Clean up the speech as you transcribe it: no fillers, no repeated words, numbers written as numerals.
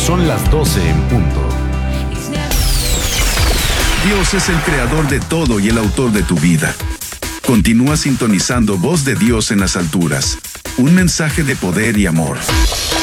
Son las 12 en punto. Dios es el creador de todo y el autor de tu vida. Continúa sintonizando Voz de Dios en las alturas. Un mensaje de poder y amor.